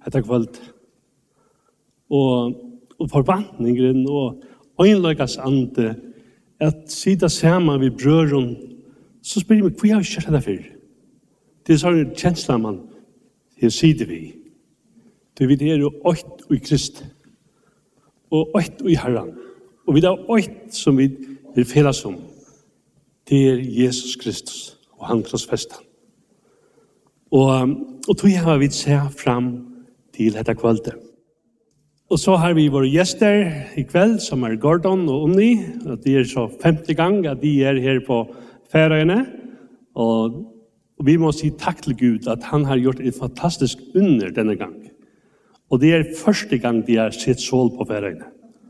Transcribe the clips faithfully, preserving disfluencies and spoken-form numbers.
dette kveld. Og, og forvantningen og øynløkes ande, at sida sammen vi brøren, så spør jeg meg, hva har vi kjørt det for? Det er sånn kjensla man her sider vi. Det vi er jo åkt i Krist, og åkt i Herren. Og vi er åkt som vi er felles om. Det er Jesus Kristus og han krossfestet. Og, og tog har vi se fram til dette kveldet. Og så har vi våre gjester i kveld, som er Gordon og Unni. Og det er så femte gang at de er her på Færøyene. Og, og vi må si takk til Gud at han har gjort et fantastisk under denne gang. Og det er første gang de har sett sol på Færøyene.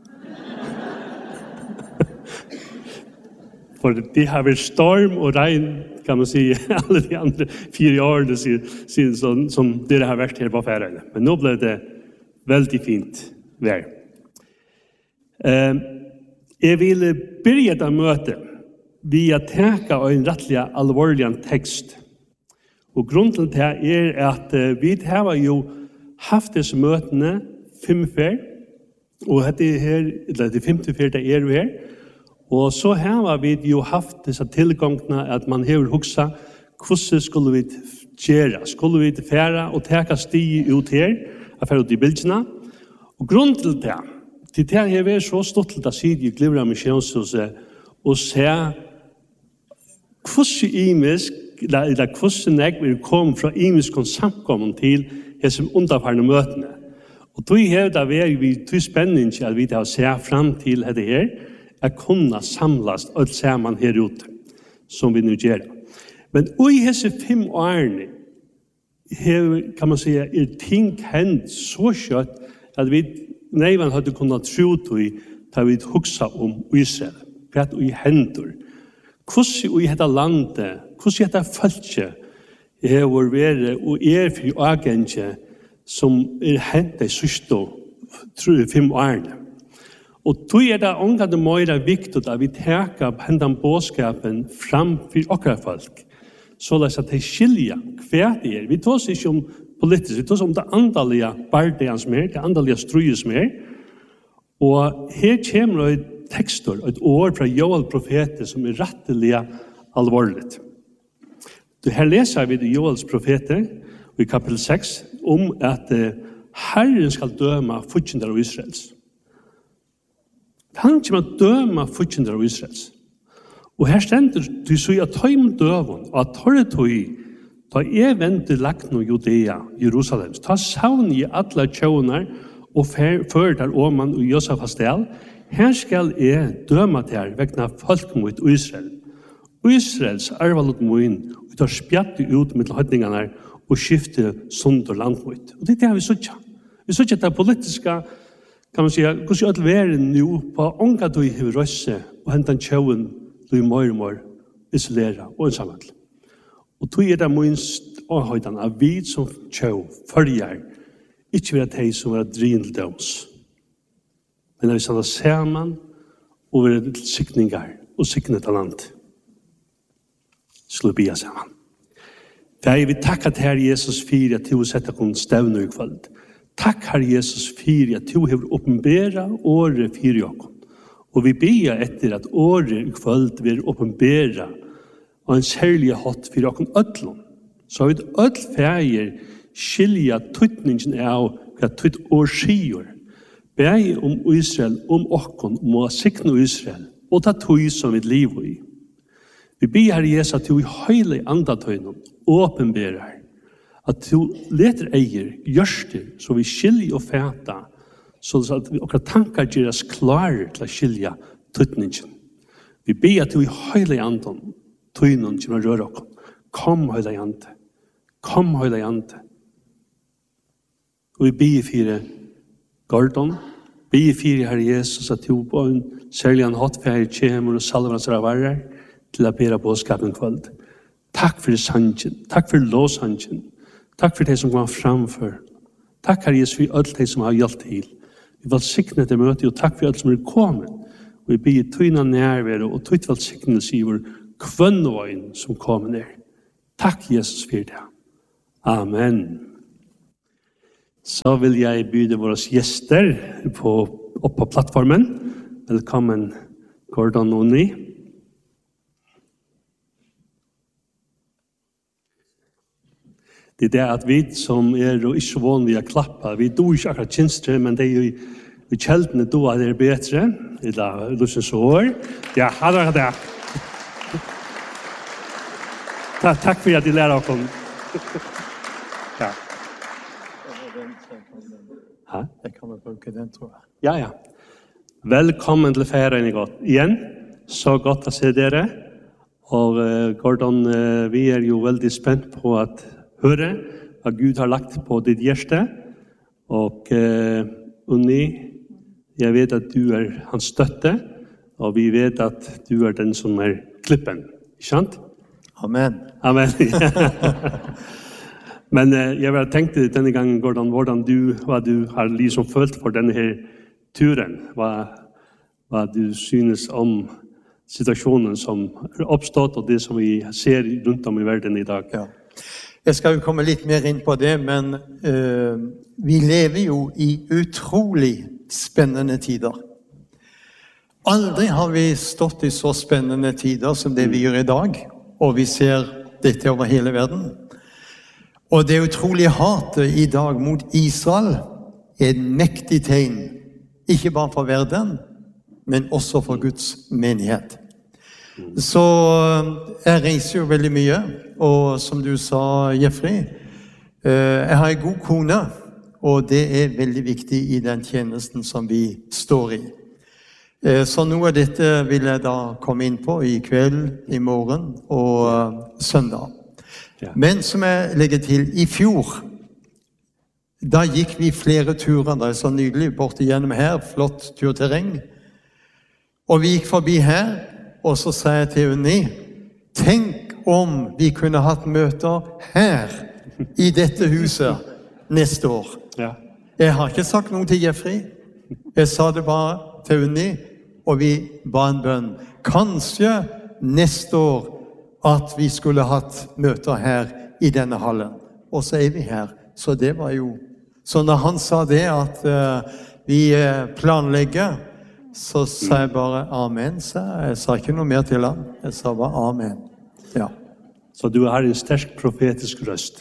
For det har vært storm og regn, kan man si, alle de andre fire årene siden som, som dere har vært her på Færøyene. Men nå ble det veldig fint vær. Eh, jeg vil begynne dette møtet ved å tenke en rettelig alvorlig tekst. Og grunnen til det er at uh, vi har jo haft disse møtene fem før, og dette er her, eller det femte før det er jo her. Og så har vi jo haft disse tilgangene at man har hukset hvordan skulle vi gjøre? Skulle vi fære og teke stig ut her, og fære ut i bildene? Og grunnen til det, til det har vært så stått til å si i Glivra Misjonshuset og se hvordan imisk, eller hvordan jeg vil komme fra imisk og samkommen til disse underfarne møtene. Og tog har det vært vi tog spenning til at vi har sett frem til dette her, at kunne samles og sammen her ute, som vi nu gjør. Men i disse fem årene, her, kan man si, er ting hendt så kjøtt at vi neivan hadde kunnet tro til da vi huksa om Israel. Hva i hendur. Hvordan i dette landet, hvordan i dette følge er vår være og er for agentje som er hendt i sørste fem årene. Og tog er det omgående mer viktig at vi teker hendan bådskapen fram for okra folk, så at de skiljer hva det er. Vi tar oss ikke om politisk, vi tar oss om det andalige bardean som er, det andalige struet som er. Og her kommer et tekstor, et ord fra Joel profete som er rettelig alvorlig. Her leser vi Joels profete i kapitel seks om at Herren skal døme fortjender av Israels. Han kommer å døme fortjender av Israels. Og her stender du så at tøym døven, og at tørre tøy, da er ventet lagt noe Judea, Jerusalem, ta savn i alle tjøvner, og før der åman og Josafas del, her skal jeg døme til vegna folk mot Israel. Israels arvalut moin, og tar spjattet ut med høytningene og skifter sund og land mot. Og det er det vi søtter. Vi søtter det politiske, kan man si, hvordan alt verden nå på ånga du i røsse, og hentan tjøven du i mer og mer isolera og ensamhandel. Og tog er det minst avhøyden av vi som tjøv, følger, ikke være de som er drien til døms. Men vi standa sammen og være til sikninger og sikne til land. Skulle bia sammen. Da jeg vil takke til Herre Jesus for at du har sett deg stevne i kveld. Takk Herre Jesus for at du har åpenbæra året for dere. Og vi ber etter at året i kveld vil åpenbæra og en særlig hatt for dere ødlom. Så har vi ødl fæger skilja tøytningen av hva tøyt år sier. Bæg om Israel, om okkon, om å sikne Israel, og ta tøy som vi lever i. Vi ber Herre Jesus at du i høylig andatøynen åpenbærer, at du leter eier, gjørster, så vi skiljer og fæta, så at vi okra tankar gjør oss klare til å skilja tøytningen. Vi ber at du i høylig andan, tøynen som rør okkon. Kom høylig ande. Kom høylig ande. Og vi ber fire Gordon, ber fire Herre Jesus at du på en særlig en hotfære kjemer og salvans av varer til å bære bådskapen kveld. Takk for sannsyn. Takk for låsannsyn. Takk for det som kom framfor. Takk Herre Jesus for alt det som har hjulpet til. Vi vil sikne til møte, og takk for alt som er kommet. Og vi ber tøyna nærvære og tøyt velsignelse i vår kvønnvøyen som kommer ned. Takk Jesus for det. Amen. Så vil jeg byde våre gjester på, opp på plattformen. Velkommen, Gordon og Unni. Det er det at vi som er og ikke vanlige å klappe, vi do ikke akkurat tjenester, men det er jo i kjeldene do at det er bedre, eller lusens år. Ja, ha det, ha det. Takk, takk for at de lærer dere. Ja. Hæ? Jeg kan vel bruke den, tror jeg. Ja, ja. Velkommen til ferien igjen. Så godt å se dere. Og uh, Gordon, uh, vi er jo veldig spent på at høre hva Gud har lagt på ditt hjerte. Og uh, Unni, jeg vet at du er hans støtte, og vi vet at du er den som er klippen. Ikke sant? Amen. Amen. Men uh, jeg har tenkt denne gangen, Gordon, hvordan du, hva du har liksom følt for denne her turen, hva, hva du synes om situasjonen som er oppstått, og det som vi ser rundt om i verden i dag. Ja. Jeg skal jo komme litt mer inn på det, men uh, vi lever jo i utrolig spennende tider. Aldri har vi stått i så spennende tider som det vi gjør i dag, og vi ser dette over hele verden. Og det utrolige hatet i dag mot Israel er et mektig tegn, ikke bare for verden, men også for Guds menighet. Så jeg reiser jo veldig mye, og som du sa, Jeffrey, jeg har en god kone, og det er veldig viktig i den tjenesten som vi står i. Så noe av dette vil jeg da komme inn på i kveld, i morgen og søndag. Men som jeg legger til, i fjor, da gikk vi flere turer, det er så nydelig, borte gjennom her, flott turterreng. Og vi gikk forbi her, og så sa jeg til Unni, tenk om vi kunne hatt møter her, i dette huset, neste år. Ja. Jeg har ikke sagt noe til Jeffrey. Jeg sa det bare til Unni, og vi ba en bønn. Kanskje neste år at vi skulle hatt møter her i denne hallen. Og så er vi her. Så det var jo... Så når han sa det at uh, vi planlegger, så sa jeg bare amen. Så jeg sa ikke noe mer til han. Jeg sa bare amen. Ja. Så du har en sterk profetisk røst?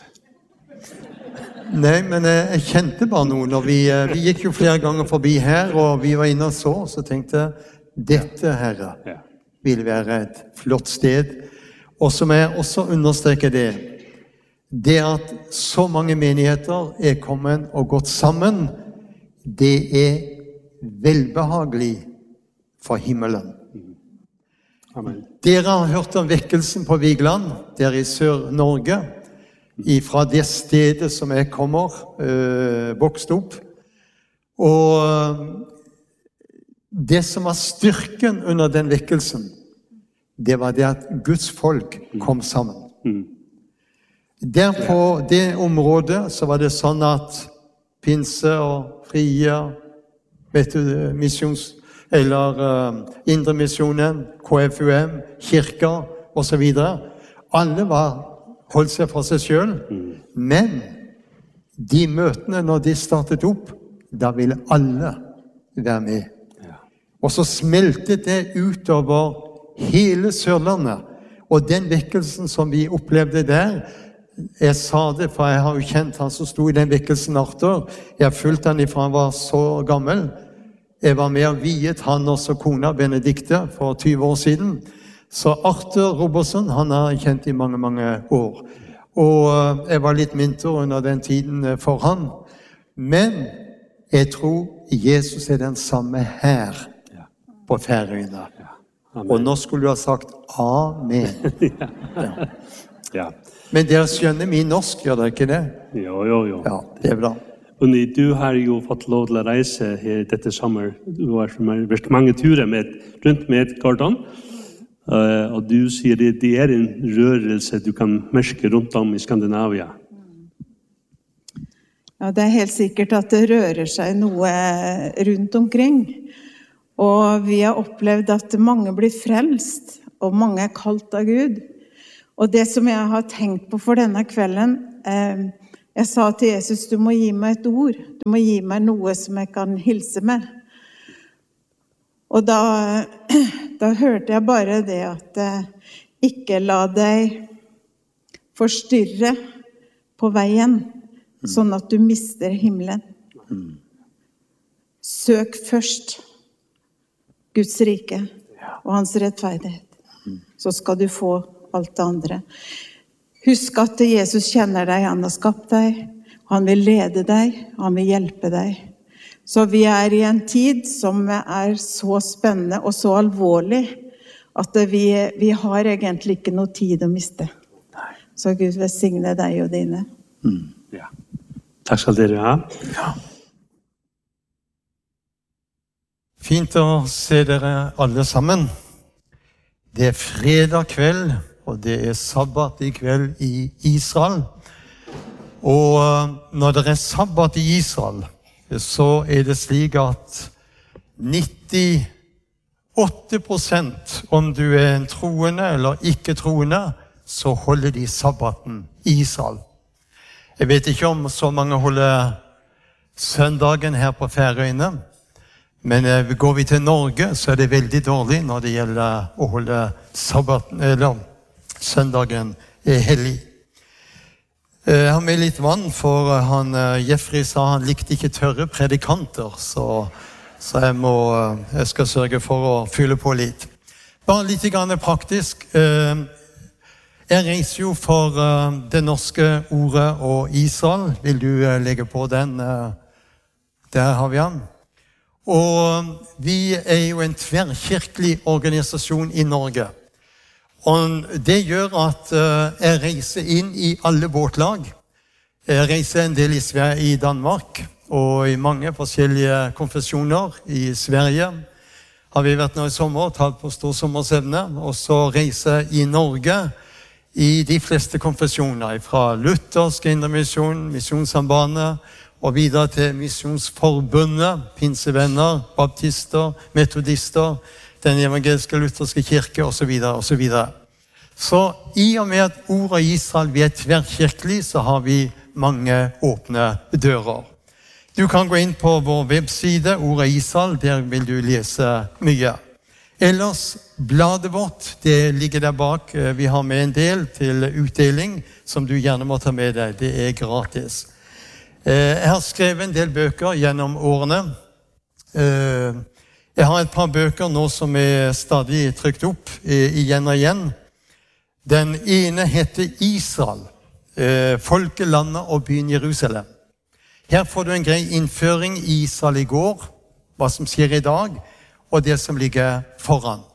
Nei, men jeg, jeg kjente bare noe. Når vi, vi gikk jo flere ganger forbi her, og vi var inne og så, så tenkte jeg, dette, Herre, vil være et flott sted. Og som jeg også understreker det, det at så mange menigheter er kommet og gått sammen, det er velbehagelig for himmelen. Amen. Dere har hørt om vekkelsen på Vigeland, der i Sør-Norge, fra det stedet som jeg kommer, øh, vokst opp. Og det som var styrken under den vekkelsen, det var det at Guds folk kom sammen. Mm. Der på det området så var det sånn at pinse og frie, vet du, missions, eller uh, Indremisjonen, K F U M, kirka og så videre. Alle var, holdt seg for seg selv, mm. men de møtene når de startet opp, da ville alle være med. Ja. Og så smeltet det utover hele Sørlandet, og den vekkelsen som vi opplevde der, jeg sa det, for jeg har jo kjent han som stod i den vekkelsen Arthur, jeg har fulgt han ifra han var så gammel, jeg var med og viet han og så kona Benedikte for tyve år siden, så Arthur Robertson, han har jeg kjent i mange, mange år, og jeg var litt mentor under den tiden for han, men jeg tror Jesus er den samme her på Færøyene. Amen. Og nå skulle du ha sagt amen. Ja. Ja. Men dere skjønner min norsk, gjør dere ikke det? Jo, jo, jo. Ja, det er bra. Unni, du har jo fått lov til å reise her dette sommer. Du har vært mange turer med, rundt med Gordon. Uh, og du sier det, det er en rørelse du kan merke rundt om i Skandinavia. Ja, det er helt sikkert at det rører seg noe rundt omkring. Og vi har opplevd at mange blir frelst, og mange er kalt av Gud. Og det som jeg har tenkt på for denne kvelden, eh, Jeg sa til Jesus, du må gi meg et ord. Du må gi meg noe som jeg kan hilse med. Og da, da hørte jeg bare det at eh, ikke la deg forstyrre på veien, sånn at du mister himmelen. Søk først Guds rike og hans rettferdighet. Så skal du få alt det andre. Husk at Jesus kjenner deg, han har skapt deg, han vil lede deg, han vil hjelpe deg. Så vi er i en tid som er så spennende og så alvorlig, at vi, vi har egentlig ikke noe tid å miste. Så Gud velsigne deg og dine. Mm. Ja. Takk skal dere ha. Ja. Fint å se dere alle sammen. Det er fredag kveld, og det er sabbat i kveld i Israel. Og når det er sabbat i Israel, så er det slik at nittiåtte prosent, om du er en troende eller ikke troende, så holder de sabbaten i Israel. Jeg vet ikke om så mange holder søndagen her på Færøyene, men går vi til Norge, så er det veldig dårlig når det gjelder å holde sabbaten, eller søndagen er hellig. Jeg har med litt vann, for han, Jeffrey sa han likte ikke tørre predikanter, så, så jeg, må, jeg skal sørge for å fylle på litt. Bare litt grann praktisk. Jeg reiser jo for det norske ordet og Israel. Vil du legge på den? Der har vi han. Og vi er jo en tverrkirkelig organisasjon i Norge. Og det gjør at jeg reiser inn i alle båtlag. Jeg reiser en del i, Sverige, i Danmark, og i mange forskjellige konfesjoner i Sverige. Har vi vært nå i sommer, tatt på stor sommersevne, og så reiser i Norge i de fleste konfesjoner, fra Luthersk Indremisjon, Missionssambandet, og videre til Missionsforbundet, pinsevenner, baptister, metodister, den evangeliske lutherske kirke, og så videre, og så videre. Så i og med at ordet Israel vi er tverrkirkelig, så har vi mange åpne dører. Du kan gå inn på vår webside, ordet Israel, der vil du lese mye. Ellers, bladet vårt, det ligger der bak. Vi har med en del til utdeling, som du gjerne må ta med deg. Det er gratis. Jeg har skrevet en del bøker gjennom årene. Jeg har et par bøker nå som er stadig trykt opp igjen og igjen. Den ene heter Israel, folkelandet og byen Jerusalem. Her får du en grei innføring i Israel i går, hva som skjer i dag, og det som ligger foran.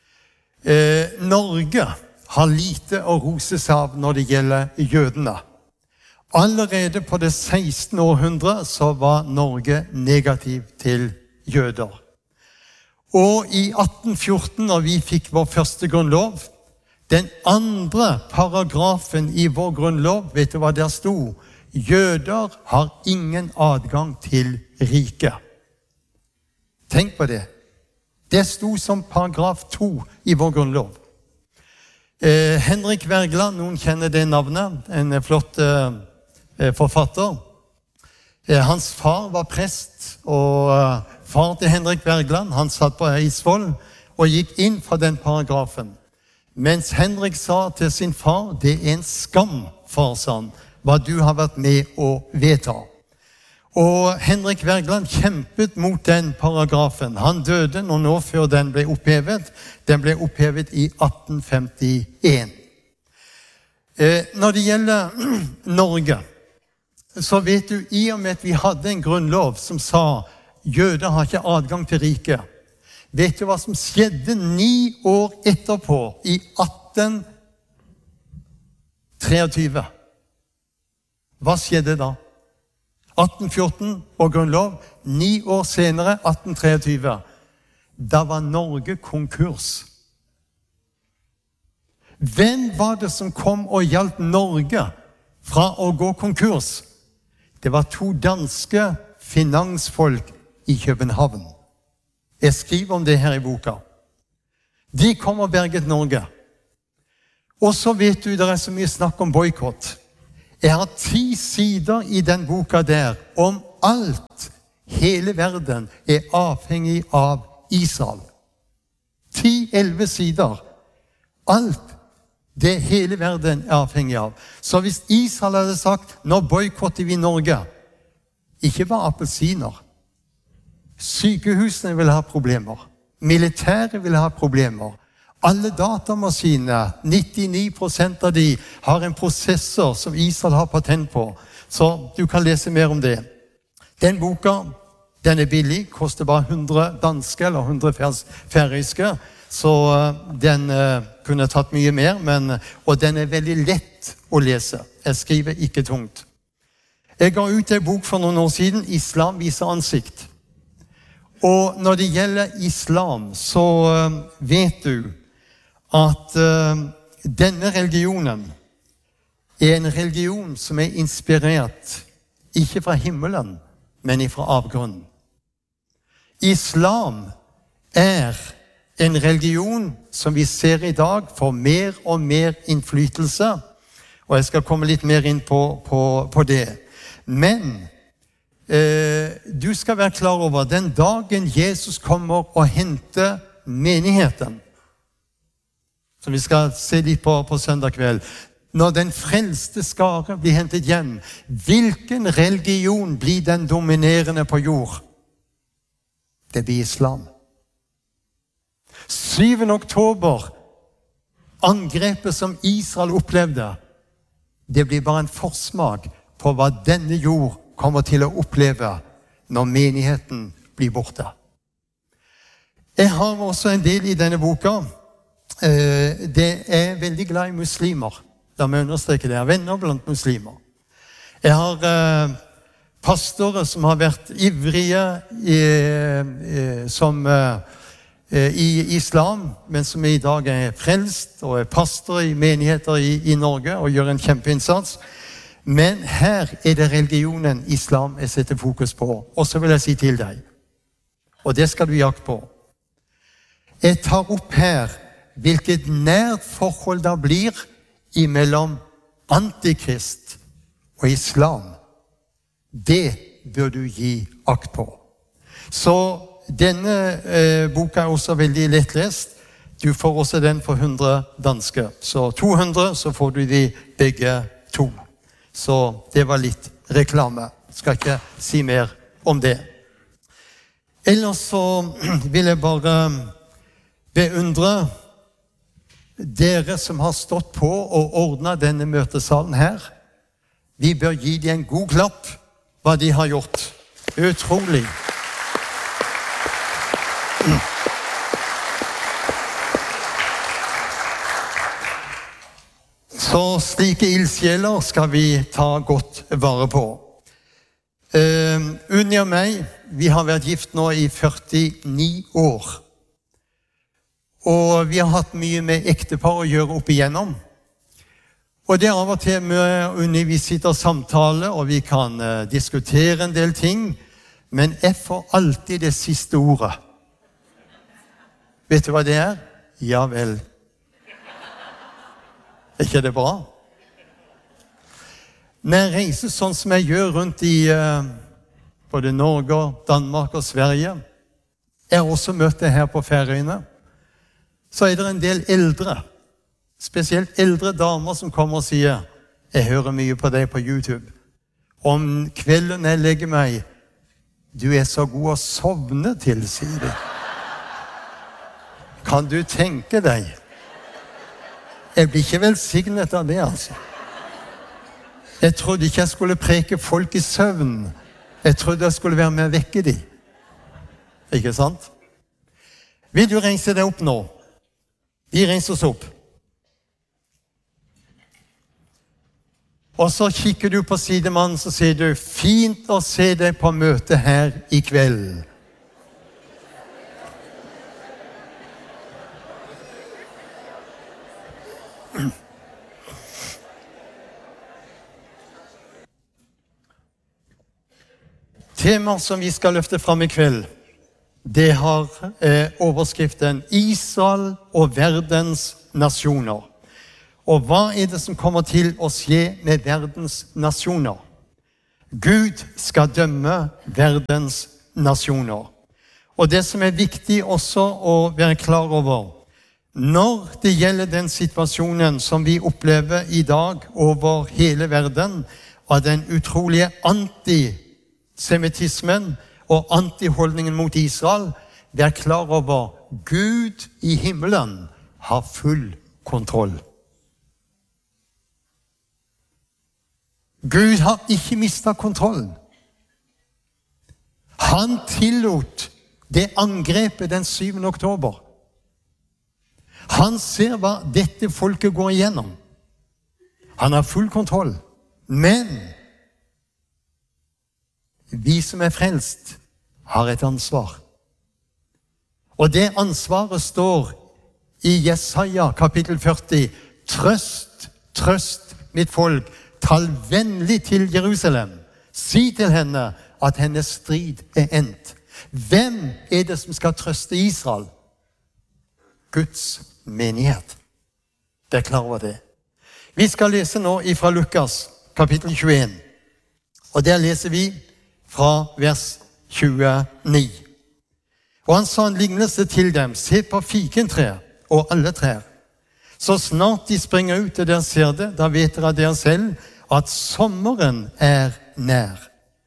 Norge har lite å rose seg av når det gjelder jødene. Allerede på det sekstende århundre så var Norge negativ til jøder. Og i atten fjorten, når vi fikk vår første grunnlov, den andre paragrafen i vår grunnlov, vet du hva der sto? Jøder har ingen adgang til riket. Tenk på det. Det sto som paragraf to i vår grunnlov. Eh, Henrik Wergeland, noen kjenner det navnet, en flott eh, forfatter. Eh, hans far var prest, og eh, far til Henrik Wergeland, han satt på Eidsvoll og gikk inn for den paragrafen. Mens Henrik sa til sin far, det er en skam, far, sa han, hva du har vært med å vedta. Og Henrik Wergeland kjempet mot den paragrafen. Han døde noen år før den ble opphevet. Den ble opphevet i atten femtien. Eh, når det gjelder Norge, så vet du, i og med at vi hadde en grunnlov som sa jøder har ikke adgang til riket. Vet du hva som skjedde ni år etterpå, i atten treogtyve? Hva skjedde da? atten fjorten og grunnlov, ni år senere, atten treogtyve. Da var Norge konkurs. Hvem var det som kom og hjalp Norge fra å gå konkurs? Det var to danske finansfolk i København. Jeg skriver om det her i boka. De kom og berget Norge. Og så vet du, det er så mye snakk om boykott. Jeg har ti sider i den boka der om alt hele verden er avhengig av Israel. Ti, elleve sider. Alt det hele verden er avhengig av. Så hvis Israel hadde sagt, nå boykotter vi Norge, ikke bare appelsiner. Sykehusene vil ha problemer. Militæret vil ha problemer. Alle datamaskiner, nittini prosent av de, har en prosessor som Israel har patent på. Så du kan lese mer om det. Den boka, den er billig, koster bare hundre danske eller hundre færøyske, så den uh, kunne tatt mye mer, men, og den er veldig lett å lese. Jeg skriver ikke tungt. Jeg ga ut en bok for noen år siden, Islam viser ansikt. Og når det gjelder islam, så uh, vet du at uh, denne religionen er en religion som er inspirert, ikke fra himmelen, men fra avgrunnen. Islam er en religion som vi ser i dag får mer og mer innflytelse, og jeg skal komme litt mer inn på, på, på det. Men eh, du skal være klar over den dagen Jesus kommer og henter menigheten, som vi skal se litt på på søndag kveld. Når den frelste skare blir hentet hjem, hvilken religion blir den dominerende på jord? Det blir islam. syvende oktober, angrepet som Israel opplevde, det blir bare en forsmak på hva denne jord kommer til å oppleve når menigheten blir borte. Jeg har også en del i denne boka. Det er veldig glad i muslimer. La meg understreke det. Jeg har venner blant muslimer. Jeg har eh, pastorer som har vært ivrige i, eh, som, eh, i islam, men som i dag er frelst og er pastor i menigheter i, i Norge og gjør en kjempeinnsats. Men her er det religionen islam jeg setter fokus på. Og så vil jeg si til deg, og det skal du jakte på. Jeg tar opp her hvilket nært forhold det blir imellom antikrist og islam. Det bør du gi akt på. Så denne eh, boka er også veldig lettlest. Du får også den for hundre danske. Så to hundre, så får du de begge to. Så det var litt reklame. Skal ikke si mer om det. Ellers så vil jeg bare beundre dere som har stått på og ordnet denne møtesalen her. Vi bør gi dem en god klapp hva de har gjort. Utrolig. Så slike ildsjeler skal vi ta godt vare på. Uh, Unni og meg, vi har vært gift nå i førtini år. Og vi har hatt mye med ektepar å gjøre opp igjennom. Og det er av og til med Unni vi sitter og samtaler, og vi kan uh, diskutere en del ting, men jeg får alltid det siste ordet. Vet du hva det er? Ja vel. Er ikke det bra? Når jeg reiser sånn som jeg gjør rundt i uh, både Norge, Danmark og Sverige, jeg har også møtt det her på Færøyene, så er det en del eldre, spesielt eldre damer som kommer og sier, jeg hører mye på deg på YouTube. Om kvelden jeg legger meg, du er så god å sovne til, sier de. Kan du tenke deg? Jeg blir ikke velsignet av det, altså. Jeg trodde ikke jeg skulle preke folk i søvn. Jeg trodde jeg skulle være med å vekke de. Ikke sant? Vil du reise deg opp nå? Vi reiser oss opp. Og så kikker du på sidemannen, så sier du, fint å se deg på møte her i kveld. Temaet som vi skal løfte frem i kveld, det har eh, overskriften Israel og verdens nasjoner. Og hva er det som kommer til å skje med verdens nasjoner? Gud skal dømme verdens nasjoner. Og det som er viktig også å være klar over, når det gjelder den situasjonen som vi opplever i dag over hele verden, av den utrolige antisemitismen og antiholdningen mot Israel, vær klar over Gud i himmelen har full kontroll. Gud har ikke mistet kontrollen. Han tillot det angrepet den syvende oktober. Han ser hva dette folket går igjennom. Han har full kontroll. Men vi som er frelst har et ansvar. Og det ansvaret står i Jesaja kapittel førti. Trøst, trøst mitt folk. Tal vennlig til Jerusalem. Si til henne at hennes strid er endt. Hvem er det som skal trøste Israel? Guds menighet. Det er klar over det. Vi skal lese nå fra Lukas kapittel tjueen. Og der leser vi fra vers tjueni. Og han sa en lignelse til dem. Se på fikentrær og alle trær. Så snart de springer ut og dere ser det, da vet dere dere selv at sommeren er nær.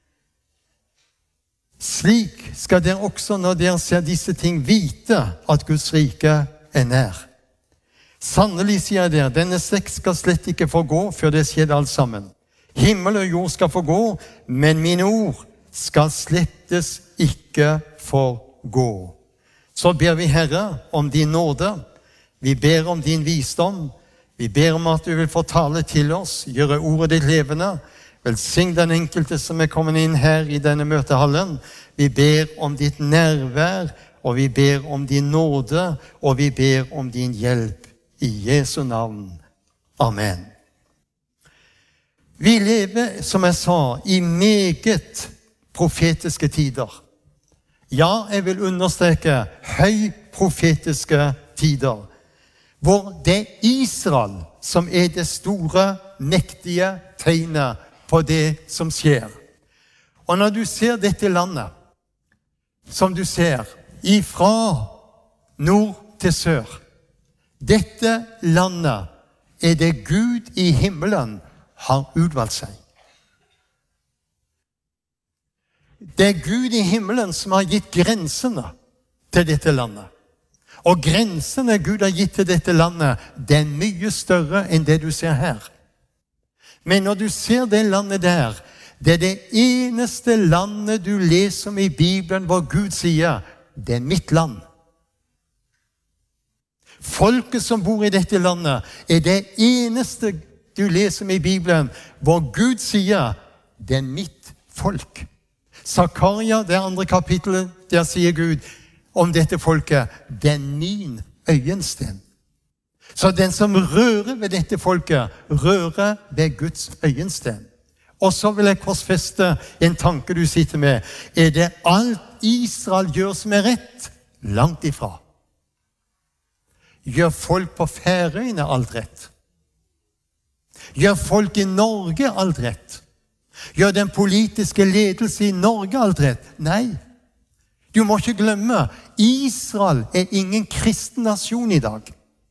Slik skal dere også, når dere ser disse ting, vite at Guds rike er nær. Sannelig sier jeg dere, denne slekt skal slett ikke forgå før det skjer alt sammen. Himmel og jord skal forgå, men mine ord skal slettes ikke forgå. Så ber vi Herre om din nåde. Vi ber om din visdom. Vi ber om at du vil fortale til oss, gjøre ordet ditt levende. Velsign den enkelte som er kommet inn her i denne møtehallen. Vi ber om ditt nærvær, og vi ber om din nåde, og vi ber om din hjelp. I Jesu navn. Amen. Vi lever, som jeg sa, i meget profetiske tider. Ja, jeg vil understreke høy profetiske tider. Hvor det er Israel som er det store, mektige tegnet på det som skjer. Og når du ser dette landet, som du ser, ifra nord til sør, dette landet er det Gud i himmelen har utvalgt seg. Det er Gud i himmelen som har gitt grensene til dette landet. Og grensene Gud har gitt til dette landet, det er mye større enn det du ser her. Men når du ser det landet der, det er det eneste landet du leser om i Bibelen hvor Gud sier, det er mitt land. Folket som bor i dette landet er det eneste du leser om i Bibelen hvor Gud sier, det er mitt folk. Zakaria, det andre kapittelet, der sier Gud om dette folket, det er min øyensten. Så den som rører ved dette folket, rører ved Guds øyensten. Og så vil jeg korsfeste en tanke du sitter med. Er det alt Israel gjør som er rett? Langt ifra. Gjør folk på Færøyene alt rett? Gjør folk i Norge alt rett? Gjør den politiske ledelse i Norge alt rett? Nei. Du må ikke glemme, Israel er ingen kristen nasjon i dag.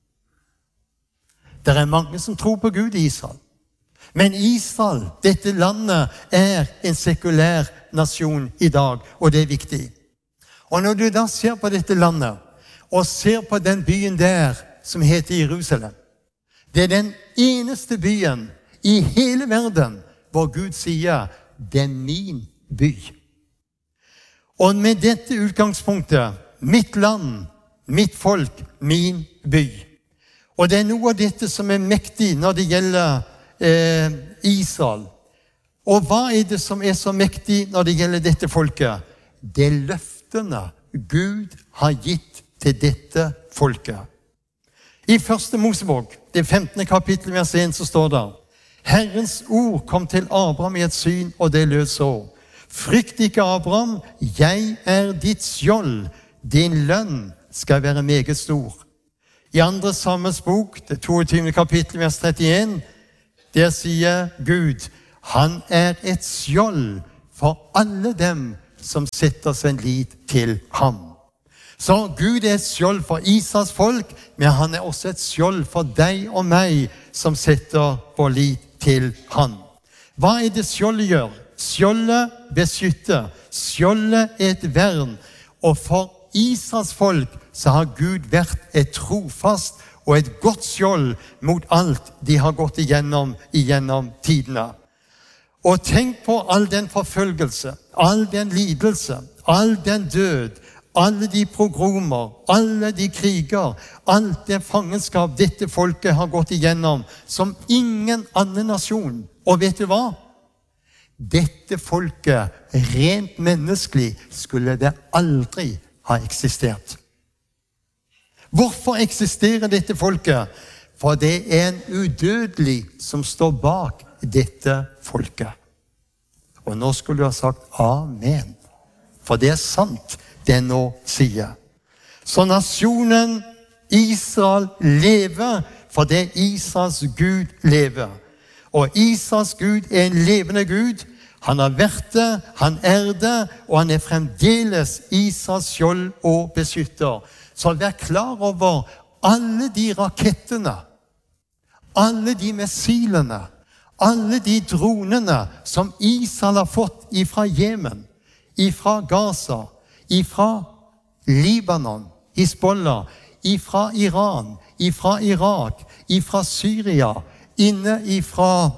Det er mange som tror på Gud i Israel. Men Israel, dette landet, er en sekulær nasjon i dag, og det er viktig. Og når du da ser på dette landet, og ser på den byen der som heter Jerusalem, det er den eneste byen i hele verden hvor Gud sier, det er min by. Og med dette utgangspunktet, mitt land, mitt folk, min by. Og det er noe av dette som er mektig når det gjelder eh, Israel. Og hva er det som er så mektig når det gjelder dette folket? Det er løftene Gud har gitt til dette folket. I første Mosebok, det femtende kapittel, vers en, så står det, Herrens ord kom til Abraham i et syn, og det lød så. Frykt ikke, Abraham, jeg er ditt skjold. Din lønn skal være meget stor. I andre Samuels bok, det toogtyvende kapittel, vers trettien, der sier Gud, han er et skjold for alle dem som setter sin lit til ham. Så Gud er et skjold for Israels folk, men han er også et skjold for deg og meg som setter vår lit til ham. Hva er det skjoldet gjør? Skjoldet beskytter. Skjoldet er et vern. Og for Israels folk så har Gud vært et trofast og et godt skjold mot alt de har gått igjennom igjennom tidene. Og tenk på all den forfølgelse, all den lidelse, all den død, alle de pogromer, alle de kriger, alt det fangenskap dette folket har gått igjennom, som ingen annen nasjon. Og vet du hva? Dette folket, rent menneskelig, skulle det aldri ha eksistert. Hvorfor eksisterer dette folket? For det er en udødelig som står bak dette folket. Og nå skulle du ha sagt amen. For det er sant det nå sier. Så nasjonen Israel lever, for det er Israels Gud lever. Og Israels Gud er en levende Gud. Han har vært det, han er det, og han er fremdeles Israels skjold og beskytter. Så vær klar over alle de rakettene, alle de missilene, alle de dronene som Israel har fått ifra Jemen, ifra Gaza, ifra Libanon, Hizbollah, ifra Iran, ifra Irak, ifra Syria, inne ifra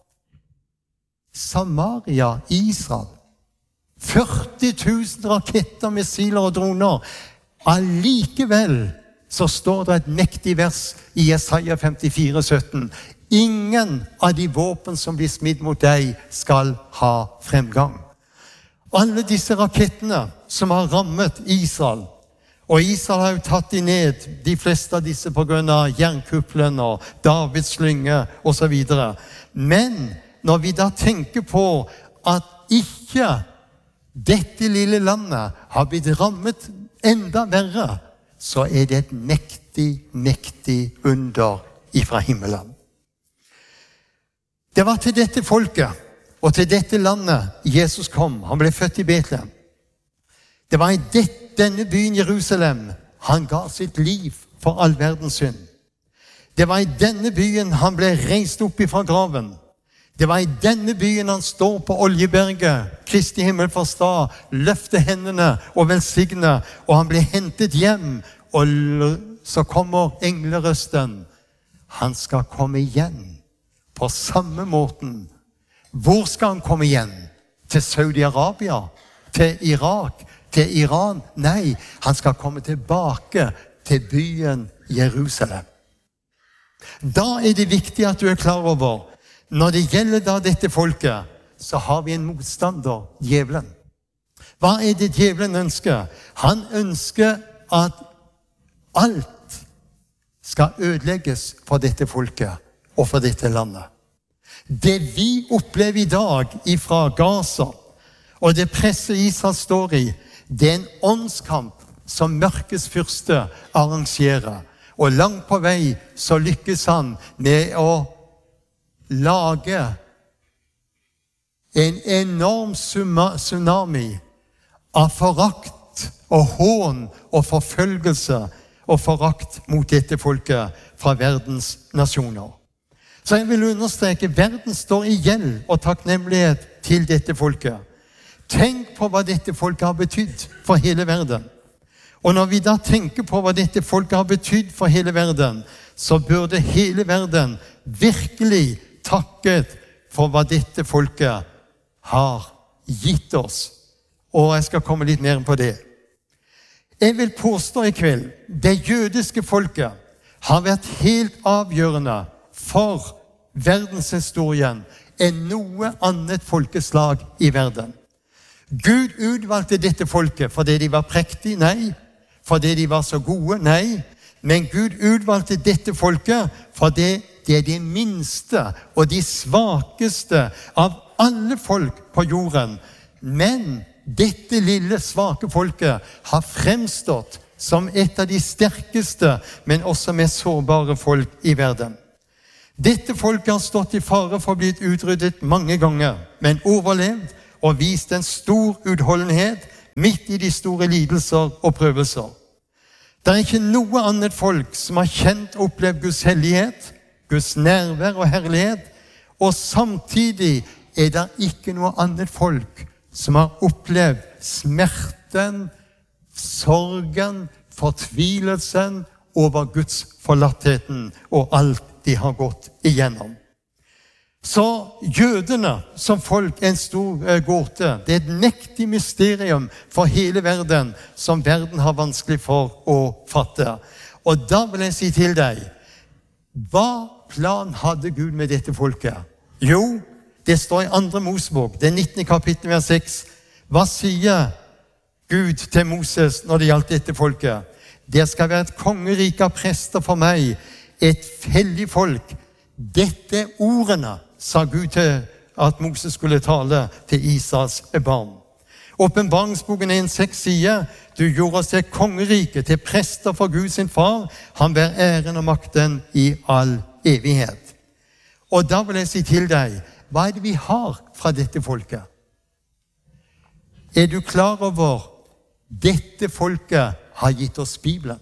Samaria, Israel. førti tusen raketter, missiler og droner. Allikevel så står det et mektig vers i Jesaja femtifire sytten. Ingen av de våpen som blir smidd mot deg skal ha fremgang. Alle disse rakettene som har rammet Israel, og Israel har jo tatt de ned, de fleste av disse på grunn av jernkuppelen og Davids slynge og så videre. Men når vi da tenker på at ikke dette lille landet har blitt rammet enda verre, så er det et mektig, mektig under ifra himmelen. Det var til dette folket og til dette landet Jesus kom. Han ble født i Betlehem. Det var i det, denne byen Jerusalem han ga sitt liv for all verdens synd. Det var i denne byen han ble reist opp ifra graven. Det var i denne byen han står på Oljeberget, Kristi himmelfartsdag, løfter hendene og velsigner, og han ble hentet hjem, og så kommer englerøsten. Han skal komme igjen på samme måten. Hvor skal han komme igjen? Til Saudi-Arabia? Til Irak? Til Iran? Nei, han skal komme tilbake til byen Jerusalem. Da er det viktig at du er klar over, når det gjelder da dette folket, så har vi en motstander, djevelen. Hva er det djevelen ønsker? Han ønsker at alt skal ødelegges for dette folket og for dette landet. Det vi opplever i dag ifra Gaza, og det presset Israel står i, det er en åndskamp som mørkets fyrste arrangerer. Og langt på vei så lykkes han med å lage en enorm tsunami av forakt og hån og forfølgelse og forakt mot dette folket fra verdens nasjoner. Så jeg vil understreke, verden står i gjeld og takknemlighet til dette folket. Tenk på hva dette folket har betydd for hele verden. Og når vi da tenker på hva dette folket har betydd for hele verden, så burde hele verden virkelig takket for hva dette folket har gitt oss. Og jeg skal komme litt mer på det. Jeg vil påstå i kveld, det jødiske folket har vært helt avgjørende for verdenshistorien enn noe annet folkeslag i verden. Gud utvalgte dette folket fordi de var prektige, nei. Fordi de var så gode, nei. Men Gud utvalgte dette folket fordi det er de minste og de svakeste av alle folk på jorden. Men dette lille svake folket har fremstått som et av de sterkeste, men også mest sårbare folk i verden. Dette folket har stått i fare for å bli utryddet mange ganger, men overlevd og vist en stor utholdenhet midt i de store lidelser og prøvelser. Det er ikke noe annet folk som har kjent og opplevd Guds hellighet, Guds nærvær og herlighet, og samtidig er det ikke noe annet folk som har opplevd smerten, sorgen, fortvilelsen over Guds forlattheten og alt de har gått igjennom. Så jødene som folk er en stor gåte. Det er et mektig mysterium for hele verden som verden har vanskelig for å fatte. Og da vil jeg si til deg, hva plan hadde Gud med dette folket? Jo, det står i andre Mosebok, det nittende kapittel vers seks. Hva sier Gud til Moses når det gjaldt dette folket? Det skal være et kongerike av prester for meg, et hellig folk. Dette er ordene, sa Gud til at Moses skulle tale til Israels barn. Åpenbaringsboken en seks sier, du gjorde oss til kongerike, til prester for Gud sin far, han bær æren og makten i all evighet. Og da vil jeg si til deg, hva er det vi har fra dette folket? Er du klar over dette folket har gitt oss Bibelen?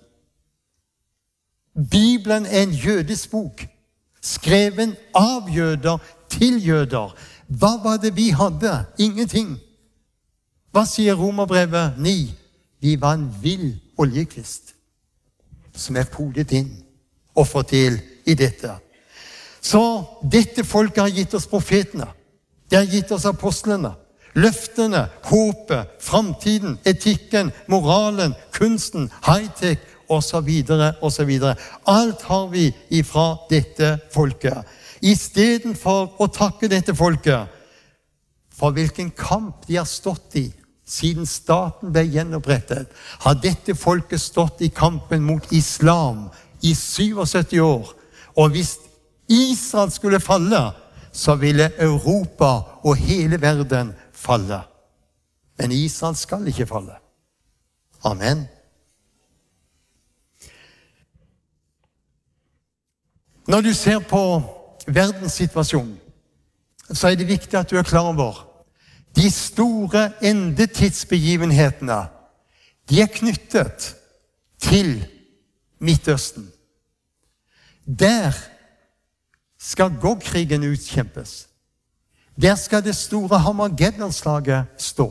Bibelen er en jødisk bok, skreven av jøder til jøder. Hva var det vi hadde? Ingenting. Hva sier Romerbrevet ni? Vi var en vill oljekvist som er podet inn og fått til i dette. Så dette folket har gitt oss profetene. Det har gitt oss apostlene. Løftene, håpet, framtiden, etikken, moralen, kunsten, high-tech, og så videre, og så videre. Alt har vi ifra dette folket. I stedet for å takke dette folket for hvilken kamp de har stått i siden staten ble gjenopprettet, har dette folket stått i kampen mot islam i syttisju år. Og hvis Israel skulle falle, så ville Europa og hele verden falle. Men Israel skal ikke falle. Amen. Når du ser på verdenssituasjonen, så er det viktig at du er klar over de store endetidsbegivenhetene, de er knyttet til Midtøsten. Der skal Gog-krigen utkjempes. Der skal det store Harmageddon-slaget stå.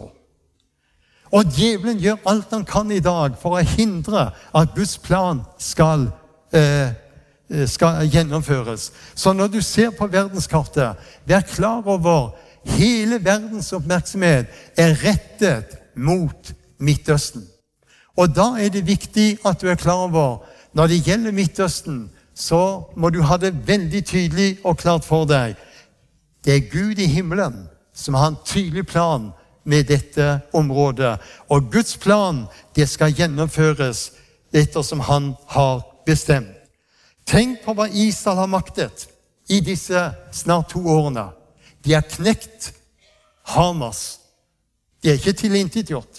Og djevelen gjør alt han kan i dag for å hindre at Guds plan skal eh, skal gjennomføres. Så når du ser på verdenskartet, vær klar over hele verdens oppmerksomhet er rettet mot Midtøsten. Og da er det viktig at du er klar over, når det gjelder Midtøsten, så må du ha det veldig tydelig og klart for deg. Det er Gud i himmelen som har en tydelig plan med dette området. Og Guds plan, det skal gjennomføres etter som han har bestemt. Tenk på hva Israel har maktet i disse snart to årene. De har knekt Hamas. De er ikke tilintetgjort.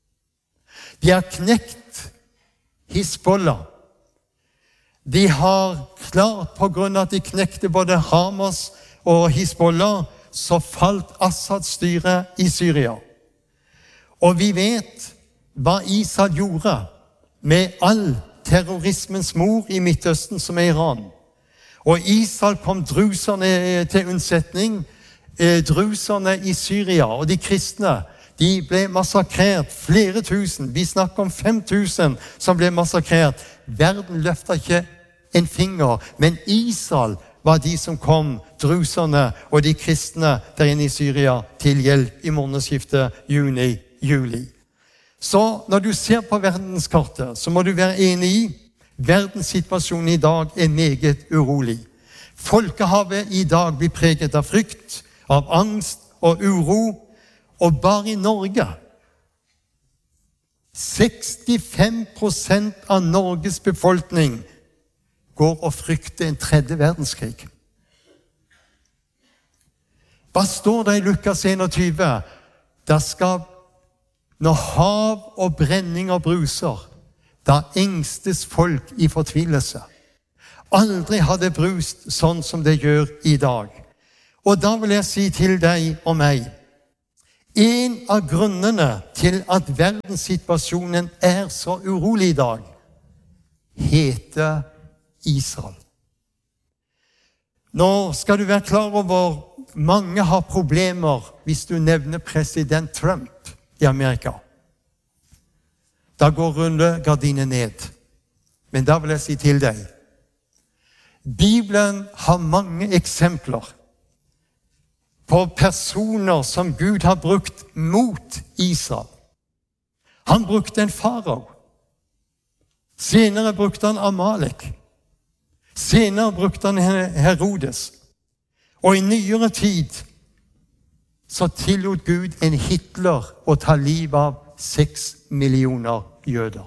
De har knekt Hizbollah. De har klart, på grunn av at de knekte både Hamas og Hizbollah, så falt Assad-styret i Syria. Og vi vet hva Israel gjorde med all terrorismens mor i Midtøsten, som er Iran. Og Israel kom druserne til unnsetning, druserne i Syria, og de kristne, de ble massakrert, flere tusen, vi snakker om fem tusen som ble massakrert. Verden løftet ikke en finger, men Israel var de som kom, druserne og de kristne der inne i Syria, til hjelp i månedsskiftet juni-juli. Så når du ser på verdenskartet, så må du være enig i verdenssituasjonen i dag er meget urolig. Folkehavet i dag blir preget av frykt, av angst og uro, og bare i Norge sekstifem prosent av Norges befolkning går og frykter en tredje verdenskrig. Hva står det i Lukas einogtyve? Der skal Når hav og brenning og bruser, Da engstes folk i fortvilelse. Aldri har det brust sånn som det gjør i dag. Og da vil jeg si til deg og meg, en av grunnene til at verdenssituasjonen er så urolig i dag, heter Israel. Nå skal du være klar over, mange har problemer hvis du nevner president Trump i Amerika. Da går rullegardinen ned. Men da vil jeg si til deg, Bibelen har mange eksempler på personer som Gud har brukt mot Israel. Han brukte en farao. Senere brukte han Amalek. Senere brukte han Herodes. Og i nyere tid så tillot Gud en Hitler å ta liv av seks millioner jøder.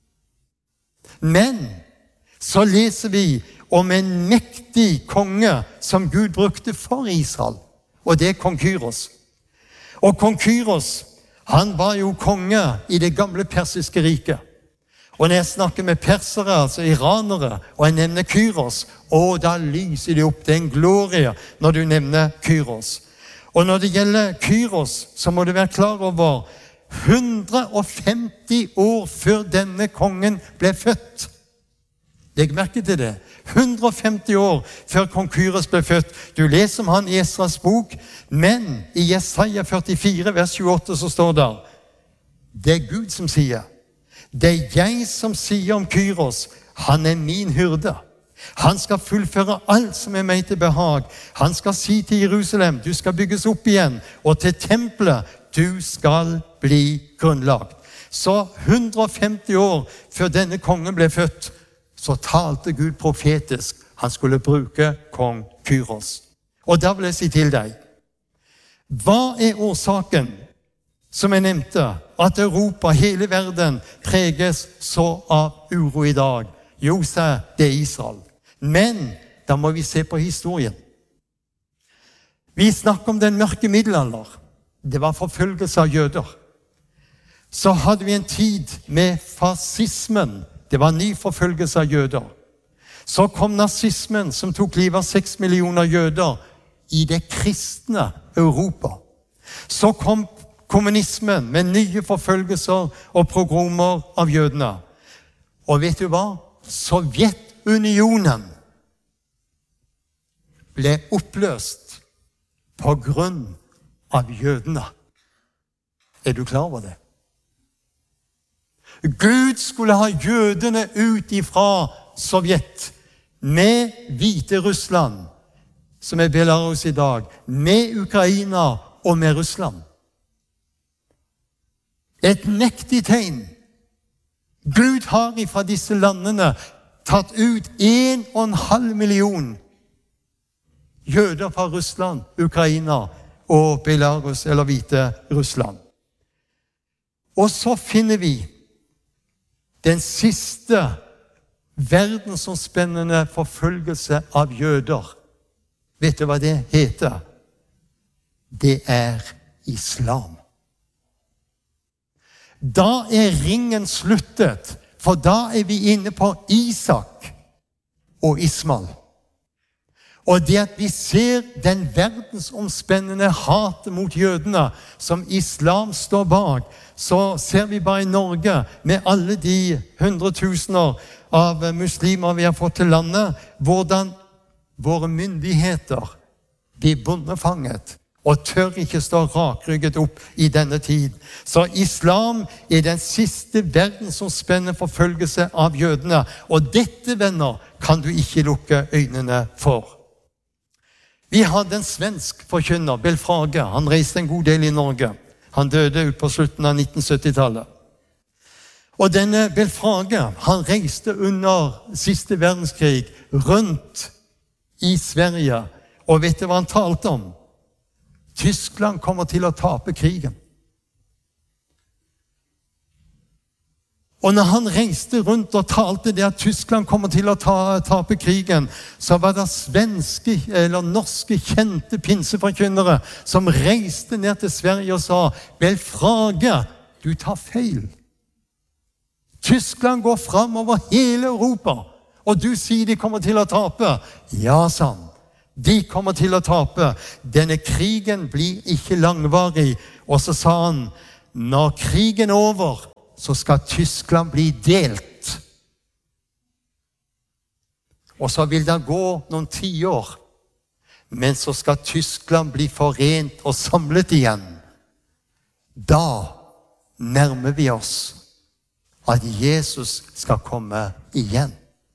Men så leser vi om en mektig konge som Gud brukte for Israel, og det er kong Kyros. Og kong Kyros, han var jo konge i det gamle persiske riket. Og når jeg snakker med persere, altså iranere, og jeg nevner Kyros, og da lyser de opp, det er en glorie når du nevner Kyros. Og når det gjelder Kyros, så må du være klar over hundre og femti år før denne kongen ble født. Legg merke til det. hundre og femti år før kong Kyros ble født. Du leser om han i Esras bok, men i Jesaja førtifire, vers tjueåtte, så står det, det er Gud som sier, det er jeg som sier om Kyros, han er min hyrde. Han skal fullføre alt som er meg til behag. Han skal si til Jerusalem, du skal bygges opp igjen, og til tempelet, du skal bli grunnlagt. Så hundre og femti år før denne kongen ble født, så talte Gud profetisk. Han skulle bruke kong Kyros. Og da vil jeg si til deg, hva er årsaken, som jeg nevnte, at Europa, hele verden, preges så av uro i dag? Jo, sa det er Israel. Men da må vi se på historien. Vi snakker om den mørke middelalder. Det var forfølgelse av jøder. Så hadde vi en tid med fascismen. Det var ny forfølgelse av jøder. Så kom nazismen, som tok livet av seks millioner jøder i det kristne Europa. Så kom kommunismen med nye forfølgelser og pogromer av jødene. Og vet du hva? Sovjetunionen ble oppløst på grunn av jødene. Er du klar over det? Gud skulle ha jødene ut ifra Sovjet, med hvite Russland, som er Belarus i dag, med Ukraina og med Russland. Et mektig tegn. Gud har ifra disse landene tatt ut en og en halv million jøder fra Russland, Ukraina og Belarus, eller hvite Russland. Og så finner vi den siste verdensomspennende forfølgelse av jøder. Vet du hva det heter? Det er islam. Da er ringen sluttet, for da er vi inne på Isak og Ismael. Og det at vi ser den verdensomspennende hatet mot jødene som islam står bak, så ser vi bare i Norge, med alle de hundretusener av muslimer vi har fått til landet, hvordan våre myndigheter blir bondefanget og tør ikke stå rakrygget opp i denne tid. Så islam er den siste verdensomspennende forfølgelse av jødene, og dette, venner, kan du ikke lukke øynene for. Vi hadde en svensk forkynner, Belfrage. Han reiste en god del i Norge. Han døde ut på slutten av nitten sytti-tallet. Og denne Belfrage, han reiste under siste verdenskrig rundt i Sverige. Og vet du hva han talte om? Tyskland kommer til å tape krigen. Og når han reiste rundt og talte det at Tyskland kommer til å ta, tape krigen, så var det svenske eller norske kjente pinseforkynnere som reiste ned til Sverige og sa, Belfrage, du tar feil. Tyskland går frem over hele Europa, og du sier de kommer til å tape. Ja, sa han. De kommer til å tape. Denne krigen blir ikke langvarig. Og så sa han, når krigen er over, så skal Tyskland bli delt. Og så vil det gå noen tiår. Men så skal Tyskland bli forent og samlet igjen. Da nærmer vi oss at Jesus skal komme igjen.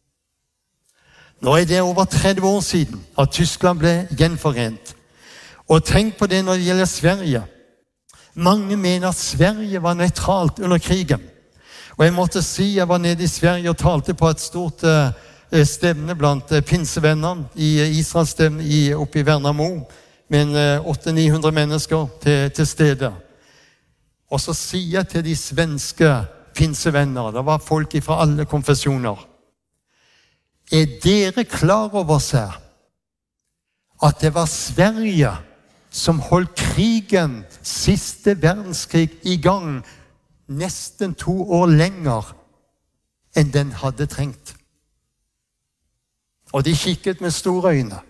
Nå er det over tretti år siden at Tyskland ble gjenforent. Og tenk på det når det gjelder Sverige. Mange mener at Sverige var nøytralt under krigen. Og jeg måtte si, jeg var nede i Sverige og talte på et stort uh, stevne blant uh, pinsevennene i uh, Israels stevne i, oppe i Värnamo, med uh, åtte til ni hundre mennesker til, til stede. Og så sier jeg til de svenske pinsevenner, det var folk fra alle konfesjoner, er dere klar over seg at det var Sverige som holdt krigen, siste verdenskrig, i gang nesten to år lenger enn den hadde trengt? Og de kikket med store øyne.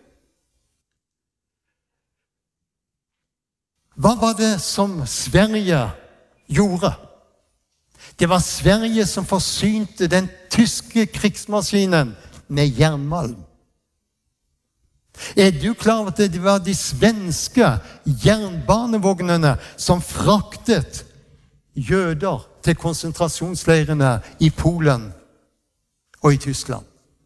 Hva var det som Sverige gjorde? Det var Sverige som forsynte den tyske krigsmaskinen med jernmalm. Er du klar over at det var de svenske jernbanevognene som fraktet jøder til konsentrasjonsleirene i Polen og i Tyskland?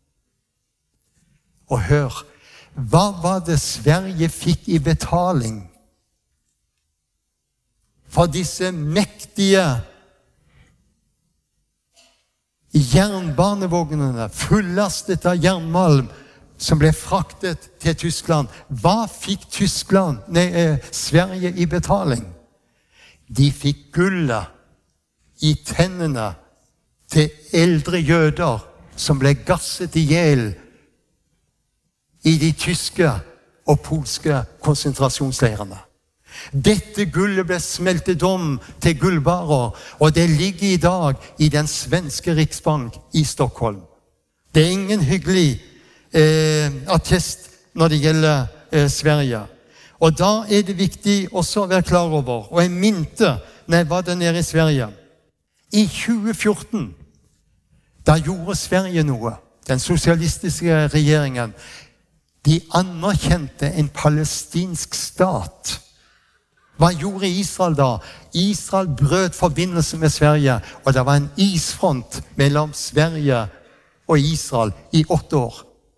Og hør, hva var det Sverige fikk i betaling for disse mektige jernbanevognene fullastet av jernmalm som ble fraktet til Tyskland? Hva fikk Tyskland, nei, eh, Sverige i betaling? De fikk gullet i tennene til eldre jøder som ble gasset ihjel i de tyske og polske konsentrasjonsleirene. Dette gullet ble smeltet om til gullbarer, og det ligger i dag i den svenske riksbank i Stockholm. Det er ingen hyggelig eh, attest når det gjelder eh, Sverige. Og da er det viktig også å være klar over, og jeg minte når jeg var der nede i Sverige, i tjue fjorten, da gjorde Sverige noe, den sosialistiske regjeringen. De anerkjente en palestinsk stat. Hva gjorde Israel da? Israel brøt forbindelse med Sverige, og det var en isfront mellom Sverige og Israel i åtte år.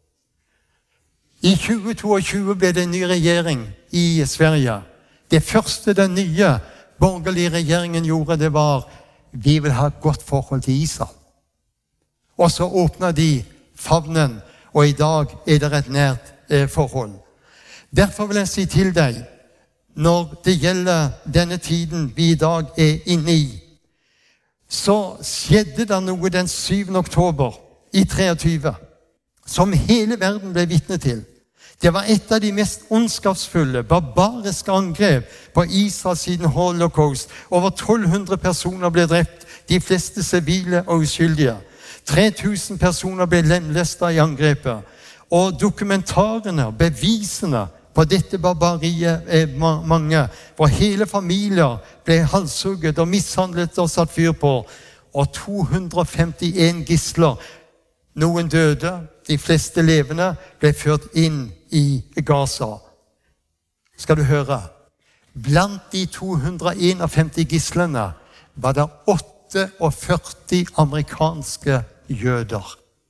I tjue tjueto ble det en ny regjering i Sverige. Det første den nye borgerlige regjeringen gjorde, det var vi vil ha et godt forhold til Israel. Og så åpnet de favnen, og i dag er det et nært eh, forhold. Derfor vil jeg si til deg, når det gjelder denne tiden vi i dag er inne i, så skjedde det noe den syvende oktober i treogtyve, som hele verden ble vitne til. Det var et av de mest ondskapsfulle, barbariske angrep på Israel siden holocaust. Over tolv hundre personer ble drept, de fleste sivile og uskyldige. tre tusen personer ble lemlestet i angrepet. Og dokumentarene, bevisene på dette barbariet er mange. For hele familier ble halshugget og mishandlet og satt fyr på. Og to hundre og femtien gisler, noen døde, de fleste levende, ble ført inn i Gaza. Skal du høre? Blant de to hundre og femtien gislene var det førtiåtte amerikanske jøder.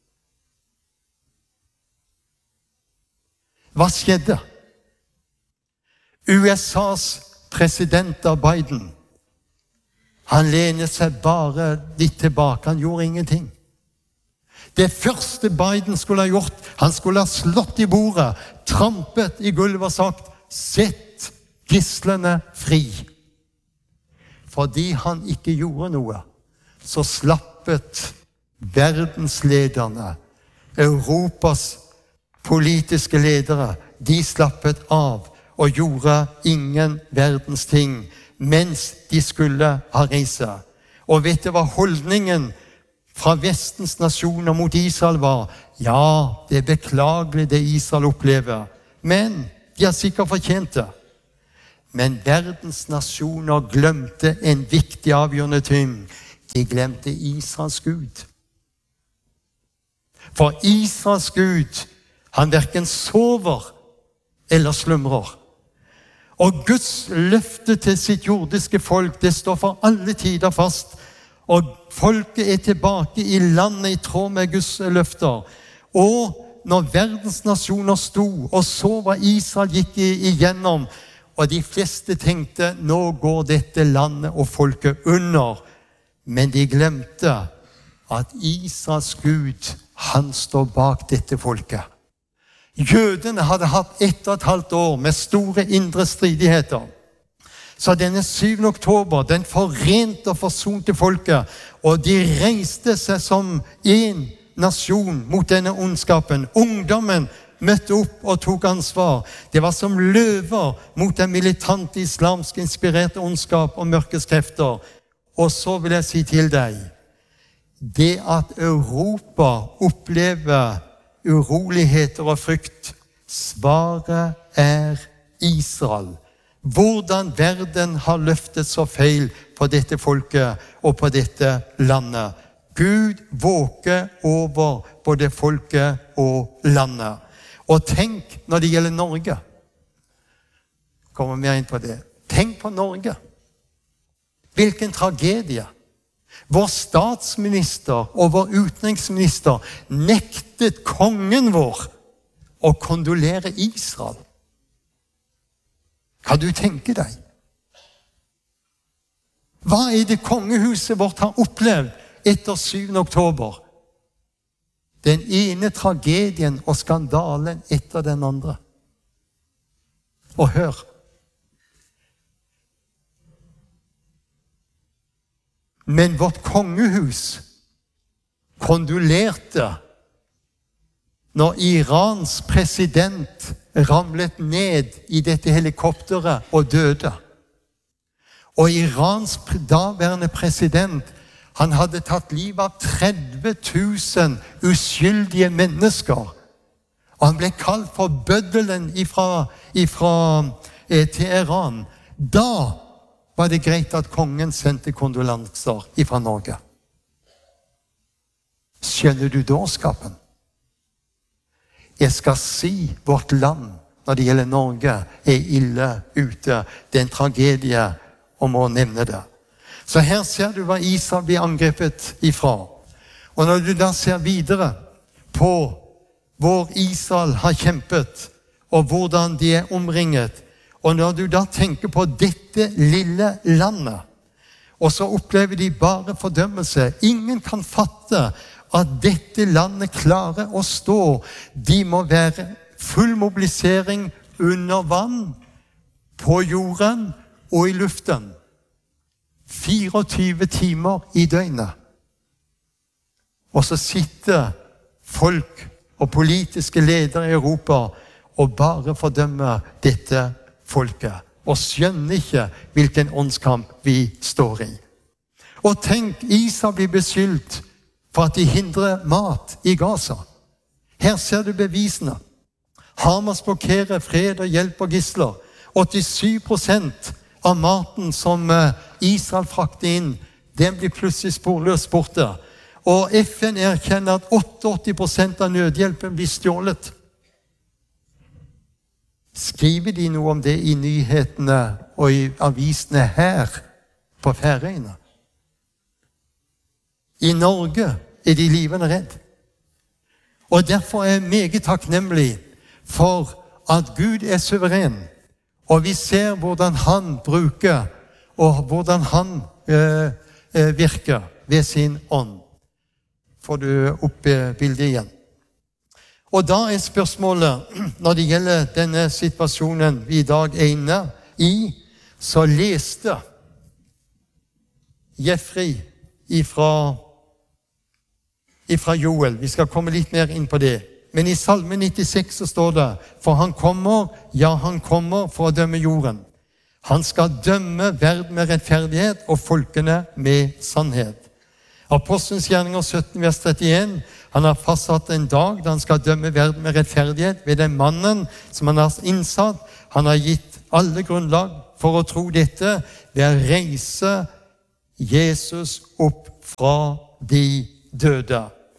Hva skjedde? U S A's president Biden, han lener seg bare litt tilbake, han gjorde ingenting. Det første Biden skulle ha gjort, han skulle ha slått i bordet, trampet i gulvet og sagt, sett gislene fri. Fordi han ikke gjorde noe, så slappet verdenslederne, Europas politiske ledere, de slappet av og gjorde ingen verdens ting, mens de skulle ha reise. Og vet du hva holdningen fra vestens nasjoner mot Israel var, ja, det er beklagelig det Israel opplever, men de har sikkert fortjent det. Men verdens nasjoner glemte en viktig avgjørende ting. De glemte Israels Gud. For Israels Gud, han hverken sover eller slumrer. Og Guds løfte til sitt jordiske folk, det står for alle tider fast. Og folket er tilbake i landet i tråd med Guds løfter. Og når verdens nasjoner sto og så hva Israel gikk igjennom, og de fleste tenkte, nå går dette landet og folket under. Men de glemte at Israels Gud, han står bak dette folket. Jødene hadde hatt ett og et halvt år med store indre stridigheter. Så denne syvende oktober, den forente og forsonte folket, og de reiste seg som en nasjon mot denne ondskapen. Ungdommen møtte opp og tok ansvar. Det var som løver mot den militante islamske inspirerte ondskap og mørkes krefter. Og så vil jeg si til deg, det at Europa opplever uroligheter og frykt, svaret er Israel. Hvordan verden har løftet så feil på dette folket og på dette landet. Gud våker over både folket og landet. Og tenk når det gjelder Norge. Kommer mer inn på det. Tenk på Norge. Hvilken tragedie. Vår statsminister og vår utenriksminister nektet kongen vår å kondolere Israel. Kan du tenke deg? Hva er det kongehuset vårt har opplevd etter syvende oktober? Den ene tragedien og skandalen etter den andre. Og hør. Men vårt kongehus kondolerte når Irans president ramlet ned i dette helikopteret og døde. Og Irans daværende president, han hadde tatt livet av tretti tusen uskyldige mennesker. Og han ble kalt for bøddelen ifra, ifra eh, Teheran. Da var det greit at kongen sendte kondolanser ifra Norge. Skjønner du dårskapen? Jeg skal si vårt land, når det gjelder Norge, er ille ute. Det er en tragedie om å nevne det. Så her ser du hva Israel blir angrepet ifra. Og når du da ser videre på hvor Israel har kjempet, og hvordan de er omringet, og når du da tenker på dette lille landet, og så opplever de bare fordømmelse. Ingen kan fatte at dette landet klarer å stå. De må være full mobilisering under vann, på jorden og i luften. fireogtyve timer i døgnet. Og så sitter folk og politiske ledere i Europa og bare fordømmer dette folket, og skjønner ikke hvilken åndskamp vi står i. Og tenk, Israel blir beskyldt for at de hindrer mat i Gaza. Her ser du bevisene. Hamas blokkerer fred og hjelp og gisler. åttisyv prosent av maten som Israel frakter inn, den blir plutselig sporløst borte. Og F N erkjenner at åttiåtte prosent av nødhjelpen blir stjålet. Skriver de noe om det i nyhetene og i avisene her på Færøyene? I Norge er de livende redd. Og derfor er jeg meget takknemlig for at Gud er suveren. Og vi ser hvordan han bruker, og hvordan han øh, øh, virker ved sin ånd. Får du opp bildet igjen. Og da er spørsmålet, når det gjelder denne situasjonen vi i dag er inne i, så leste Jeffrey ifra, ifra Joel. Vi skal komme litt mer inn på det. Men i Salme nittiseks så står det, for han kommer, ja han kommer for å dømme jorden. Han skal dømme verden med rettferdighet og folkene med sannhet. Apostelens gjerninger sytten, vers trettien. Han har fastsatt en dag da han skal dømme verden med rettferdighet ved den mannen som han har innsatt. Han har gitt alle grunnlag for å tro dette ved å reise Jesus opp fra de døde.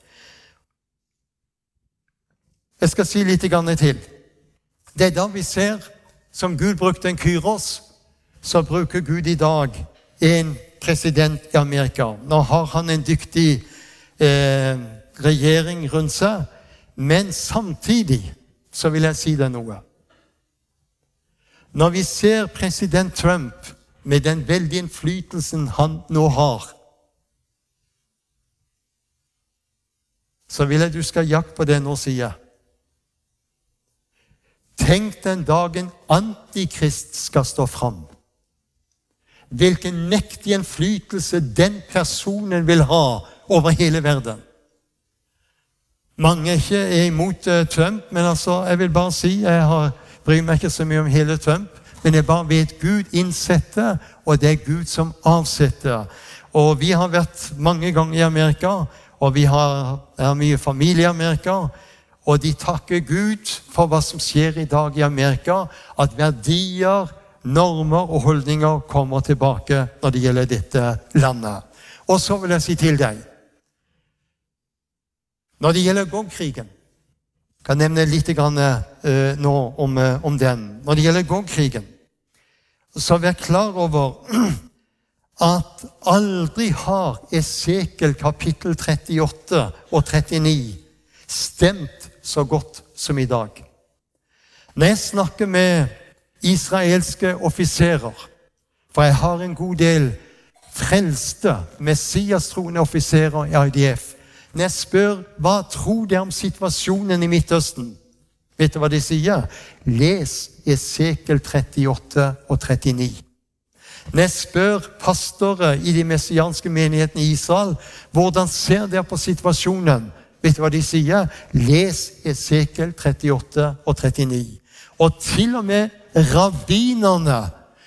Jeg skal si litt grann til. Det er da vi ser, som Gud brukte en Kyros, så bruker Gud i dag en president i Amerika. Nå har han en dyktig eh, regjering rundt seg, men samtidig så vil jeg si det noe. Når vi ser president Trump med den veldige innflytelsen han nå har, så vil jeg du skal jakte på det nå, sier jeg. Tenk den dagen antikrist skal stå fram. Hvilken mektig innflytelse den personen vil ha over hele verden. Mange ikke er imot uh, Trump, men altså, jeg vil bare si, jeg har, bryr meg ikke så mye om hele Trump, men jeg bare vet Gud innsetter, og det er Gud som avsetter. Og vi har vært mange ganger i Amerika, og vi har, har mye familie i Amerika, og de takker Gud for hva som skjer i dag i Amerika, at verdier, normer og holdninger kommer tilbake når det gjelder dette landet. Og så vil jeg si til deg, når det gjelder Gog-krigen, kan jeg nevne litt grann, uh, nå om, uh, om den. Når det gjelder Gog-krigen, så vær klar over at aldri har Esekiel kapittel trettiåtte og trettini stemt så godt som i dag. Når jeg snakker med israelske offiserer, for jeg har en god del frelste, messias-troende offiserer i I D F, når jeg spør, hva tror dere om situasjonen i Midtøsten? Vet du hva de sier? Les Esekiel trettiåtte og trettini. Når jeg spør pastorer i de messianske menighetene i Israel, hvordan ser dere på situasjonen? Vet du hva de sier? Les Esekiel trettiåtte og trettini. Og til og med rabbinerne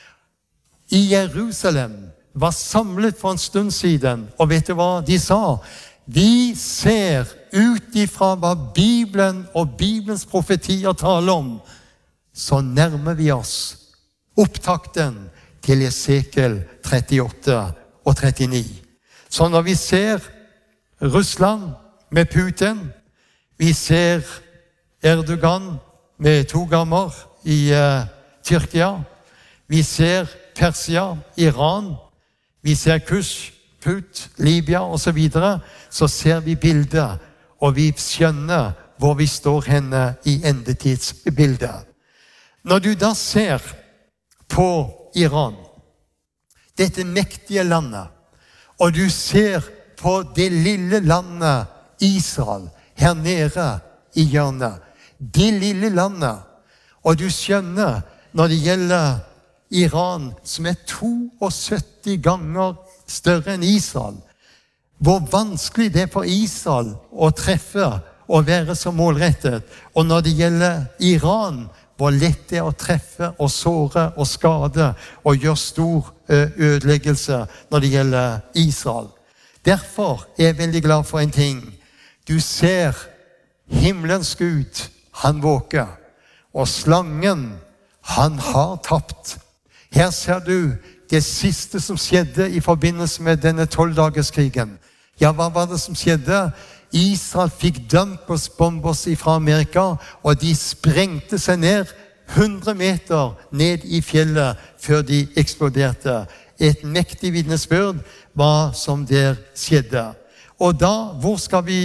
i Jerusalem var samlet for en stund siden, og vet du hva de sa? Vi ser ut ifra hva Bibelen og Bibelens profetier taler om, så nærmer vi oss opptakten til Esekiel trettiåtte og trettini. Så når vi ser Russland med Putin, vi ser Erdogan med togammer i uh, Tyrkia, vi ser Persia, Iran, vi ser Kush, Put, Libya og så videre, så ser vi bildet, og vi skjønner hvor vi står henne i endetidsbildet. Når du da ser på Iran, dette mektige landet, og du ser på det lille landet Israel, her nede i hjørnet, det lille landet, og du skjønner når det gjelder Iran, som er syttito ganger større enn Israel, hvor vanskelig det er for Israel å treffe og være så målrettet. Og når det gjelder Iran, hvor lett det er å treffe og såre og skade og gjøre stor ødeleggelse når det gjelder Israel. Derfor er jeg veldig glad for en ting. Du ser himmelens Gud, han våker, og slangen, han har tapt. Her ser du det siste som skjedde i forbindelse med denne tolvdagerskrigen. Ja, hva var det som skjedde? Israel fikk dumpers-bomber fra Amerika, og de sprengte seg ned hundre meter ned i fjellet før de eksploderte. Et mektig vitnesbyrd hva som der skjedde. Og da, hvor skal vi,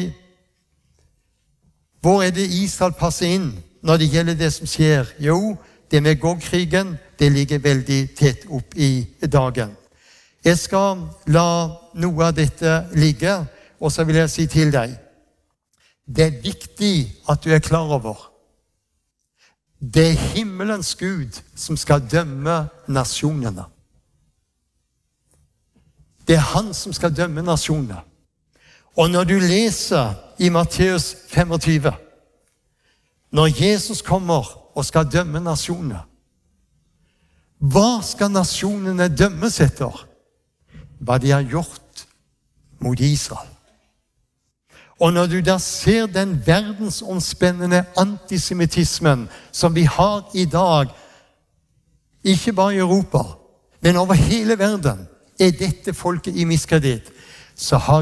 hvor er det Israel passer inn når det gjelder det som skjer? Jo, det med Gog-krigen, det ligger veldig tett opp i dagen. Jeg skal la noe av dette ligge, og så vil jeg si til deg, det er viktig at du er klar over. Det er himmelens Gud som skal dømme nasjonene. Det er han som skal dømme nasjonene. Og når du leser i Matteus tjuefem, når Jesus kommer og skal dømme nasjonene, hva skal nasjonene dømmes etter? Hva de har gjort mot Israel. Og når du da ser den verdensomspennende antisemitismen som vi har i dag, ikke bare i Europa, men over hele verden, er dette folket i miskreditt, så har